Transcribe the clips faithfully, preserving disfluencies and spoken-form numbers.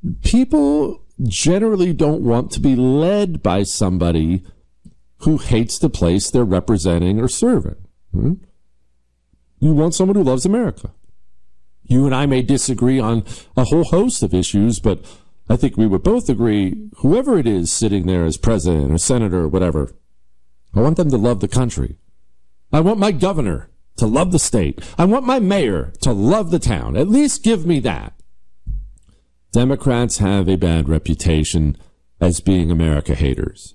people generally don't want to be led by somebody who hates the place they're representing or serving. Hmm? You want someone who loves America. You and I may disagree on a whole host of issues, but I think we would both agree, whoever it is sitting there as president or senator or whatever, I want them to love the country. I want my governor to love the state. I want my mayor to love the town. At least give me that. Democrats have a bad reputation as being America haters.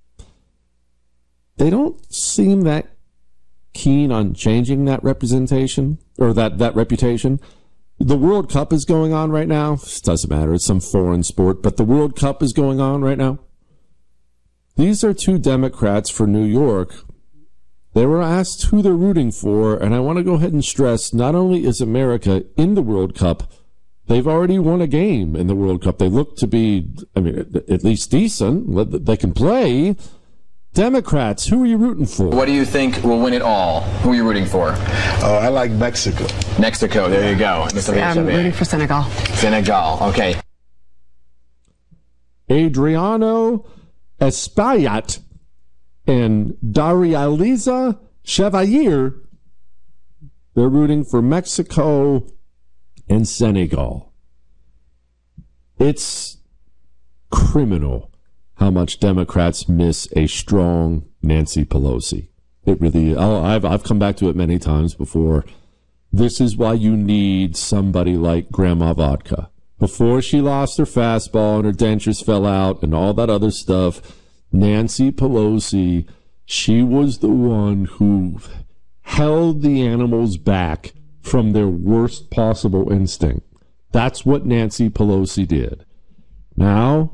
They don't seem that keen on changing that representation or that, that reputation. The World Cup is going on right now. It doesn't matter. It's some foreign sport, but the World Cup is going on right now. These are two Democrats for New York. They were asked who they're rooting for, and I want to go ahead and stress, not only is America in the World Cup, they've already won a game in the World Cup. They look to be, I mean, at least decent. They can play. Democrats, who are you rooting for? What do you think will win it all? Who are you rooting for? Oh, I like Mexico. Mexico, there you go. I'm rooting for Senegal. Senegal, okay. Adriano Espaillat and Darializa Chevalier, they're rooting for Mexico and Senegal. It's criminal how much Democrats miss a strong Nancy Pelosi. It really, oh, I've, I've come back to it many times before. This is why you need somebody like Grandma Vodka. Before she lost her fastball and her dentures fell out and all that other stuff, Nancy Pelosi, she was the one who held the animals back from their worst possible instinct. That's what Nancy Pelosi did. Now,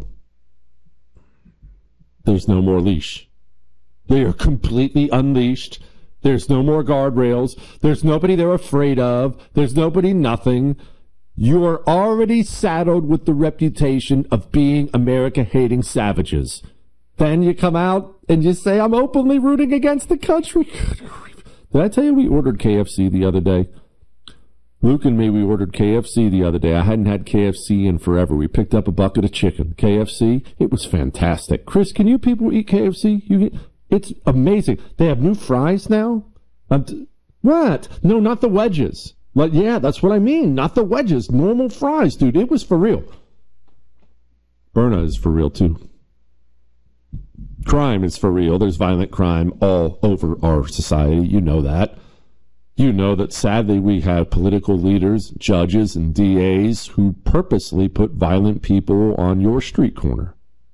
there's no more leash. They are completely unleashed. There's no more guardrails. There's nobody they're afraid of. There's nobody nothing. You are already saddled with the reputation of being America-hating savages. Then you come out and you say, I'm openly rooting against the country. Did I tell you we ordered K F C the other day? Luke and me, we ordered K F C the other day. I hadn't had K F C in forever. We picked up a bucket of chicken. K F C, it was fantastic. Chris, can you people eat K F C? You, it's amazing. They have new fries now? Um, t- what? No, not the wedges. But yeah, that's what I mean. Not the wedges. Normal fries, dude. It was for real. Berna is for real, too. Crime is for real. There's violent crime all over our society. You know that. You know that sadly we have political leaders, judges, and D As who purposely put violent people on your street corner.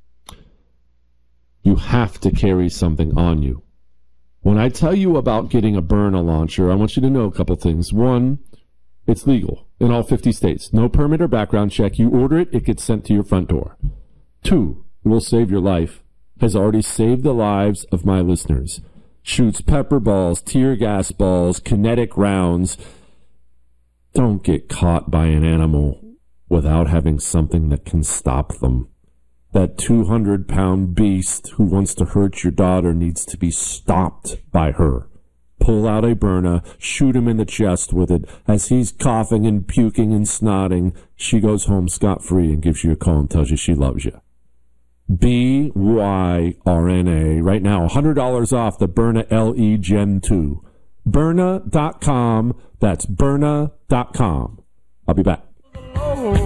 You have to carry something on you. When I tell you about getting a Byrna launcher, I want you to know a couple things. One, it's legal in all fifty states. No permit or background check. You order it, it gets sent to your front door. Two, it will save your life. Has already saved the lives of my listeners. Shoots pepper balls, tear gas balls, kinetic rounds. Don't get caught by an animal without having something that can stop them. That two hundred pound beast who wants to hurt your daughter needs to be stopped by her. Pull out a Byrna, shoot him in the chest with it. As he's coughing and puking and snotting, she goes home scot-free and gives you a call and tells you she loves you. B Y R N A. Right now, one hundred dollars off the Byrna L E Gen two. Byrna dot com. That's Byrna dot com. I'll be back.